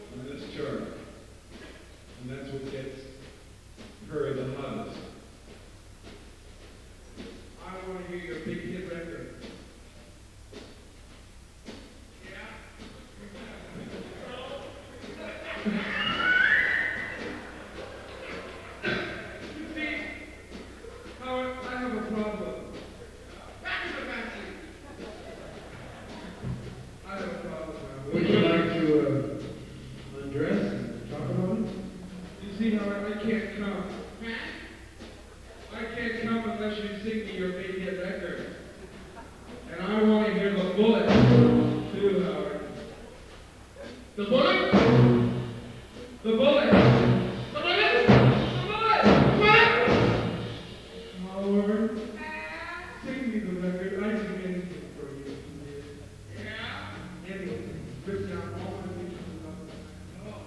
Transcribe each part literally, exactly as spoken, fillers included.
on this chart. And that's what gets her the hottest. I want to hear your big hit record. You see, Howard, I have a problem. I have a problem, Howard. Would you like to uh, undress and talk about it? You see, Howard, I can't come. I can't come unless you sing me your big hit record. And I want to hear the bullet, too, Howard. The bullet? The bullet! The bullet! The bullet! What? Howard, sing me the record. I sing anything for you. Yeah? Anything. Rip down all the things you love.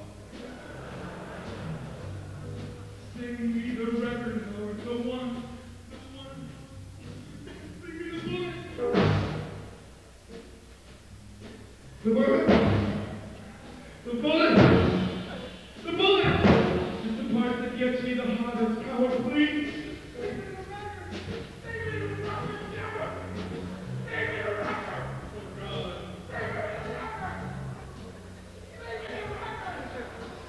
Sing me the record, Howard. The one. The one. Sing me the bullet. The bullet. The bullet. The bullet. It's the part that gets me the hottest. Howard, please. Sing me the record. Sing me the record. Sing me the record. Oh, God. Sing me the record. Sing me the record.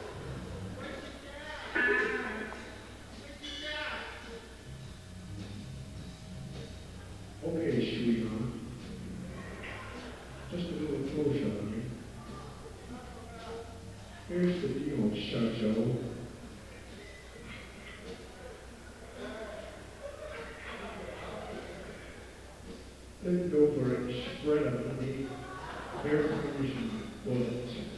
Okay, sweetheart. Just a little closer on me. Here's the deal, Shudjo. Bend over and spread underneath. Air conditioned bullets.